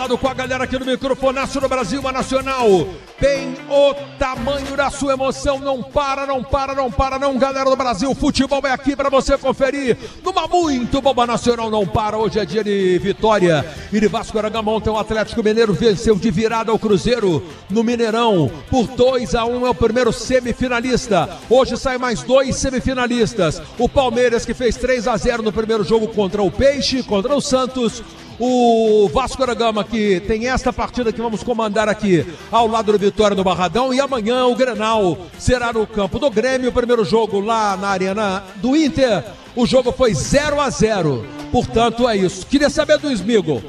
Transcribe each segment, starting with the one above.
falado com a galera aqui no Microfonaço do Brasil, a Nacional. Tem o tamanho da sua emoção, não para, não, galera do Brasil. Futebol é aqui para você conferir. Numa muito boa Nacional, não para. Hoje é dia de vitória. E de Vasco da Gama ontem o Atlético Mineiro venceu de virada ao Cruzeiro no Mineirão por 2-1, é o primeiro semifinalista. Hoje sai mais 2 semifinalistas. O Palmeiras, que fez 3-0 no primeiro jogo contra o Peixe, contra o Santos. O Vasco da Gama, que tem esta partida que vamos comandar aqui ao lado do Vitória no Barradão, e amanhã o Grenal será no campo do Grêmio. O primeiro jogo lá na Arena do Inter, o jogo foi 0-0, portanto é isso. Queria saber do Smigol,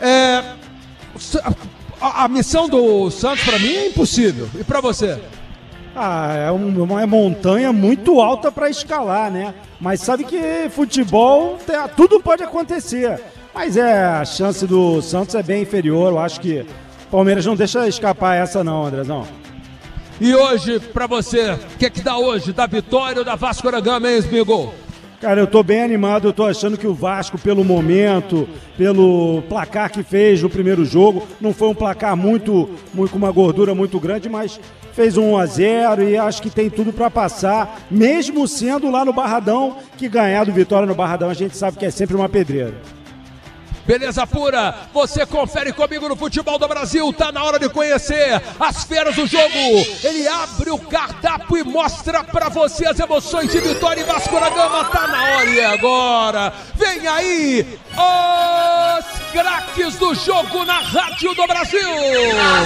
a missão do Santos para mim é impossível, e para você? É uma montanha muito alta para escalar, né? Mas sabe que futebol, tudo pode acontecer. Mas a chance do Santos é bem inferior. Eu acho que o Palmeiras não deixa escapar essa não, Andrezão. E hoje, pra você, o que dá hoje? Da vitória ou da Vasco da Gama, hein, Smigol? Cara, eu tô bem animado. Eu tô achando que o Vasco, pelo momento, pelo placar que fez no primeiro jogo, não foi um placar muito com uma gordura muito grande, mas fez 1-0 e acho que tem tudo para passar, mesmo sendo lá no Barradão, que ganhar do Vitória no Barradão a gente sabe que é sempre uma pedreira. Beleza pura, você confere comigo no Futebol do Brasil, tá na hora de conhecer as feras do jogo. Ele abre o cardápio e mostra pra você as emoções de Vitória e Vasco da Gama. Tá na hora e agora, vem aí os craques do jogo na Rádio do Brasil.